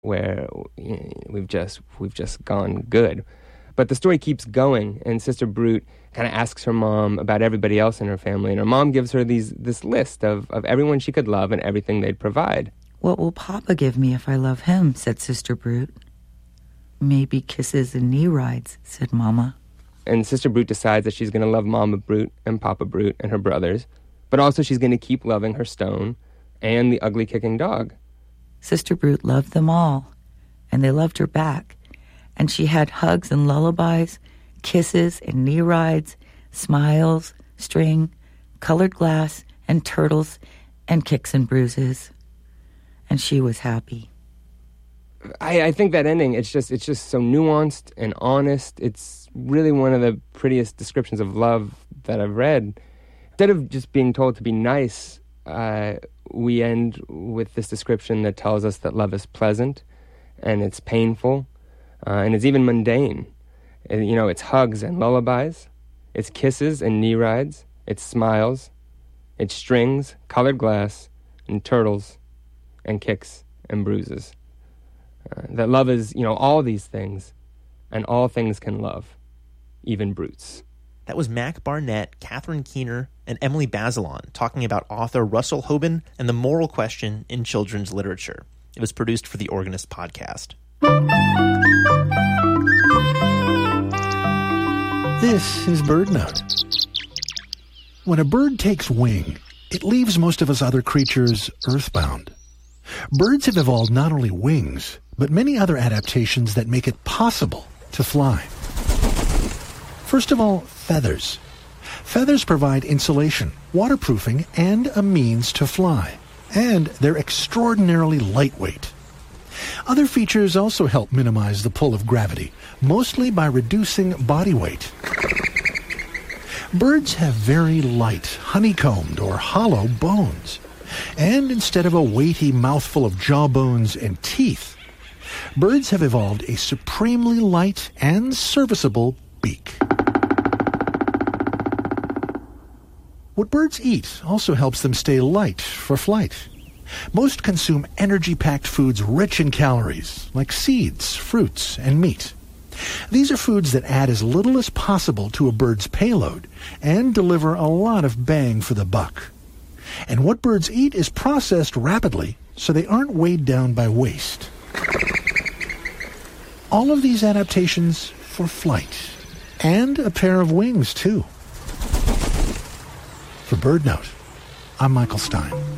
where we've just gone good. But the story keeps going, and Sister Brute kind of asks her mom about everybody else in her family, and her mom gives her this list of everyone she could love and everything they'd provide. "What will Papa give me if I love him?" said Sister Brute. "Maybe kisses and knee rides," said Mama. And Sister Brute decides that she's going to love Mama Brute and Papa Brute and her brothers, but also she's going to keep loving her stone and the ugly kicking dog. Sister Brute loved them all, and they loved her back, and she had hugs and lullabies, kisses and knee rides, smiles, string, colored glass, and turtles, and kicks and bruises. And she was happy. I think that ending, it's just so nuanced and honest. It's really one of the prettiest descriptions of love that I've read. Instead of just being told to be nice, we end with this description that tells us that love is pleasant, and it's painful, and it's even mundane. And, it's hugs and lullabies, it's kisses and knee rides, it's smiles, it's strings, colored glass, and turtles, and kicks and bruises. That love is, all these things, and all things can love, even brutes. That was Mac Barnett, Catherine Keener, and Emily Bazelon talking about author Russell Hoban and the moral question in children's literature. It was produced for the Organist podcast. This is BirdNote. When a bird takes wing, it leaves most of us other creatures earthbound. Birds have evolved not only wings, but many other adaptations that make it possible to fly. First of all, feathers. Feathers provide insulation, waterproofing, and a means to fly. And they're extraordinarily lightweight. Other features also help minimize the pull of gravity, mostly by reducing body weight. Birds have very light, honeycombed or hollow bones. And instead of a weighty mouthful of jawbones and teeth, birds have evolved a supremely light and serviceable beak. What birds eat also helps them stay light for flight. Most consume energy-packed foods rich in calories, like seeds, fruits, and meat. These are foods that add as little as possible to a bird's payload and deliver a lot of bang for the buck. And what birds eat is processed rapidly, so they aren't weighed down by waste. All of these adaptations for flight, and a pair of wings, too. For BirdNote, I'm Michael Stein.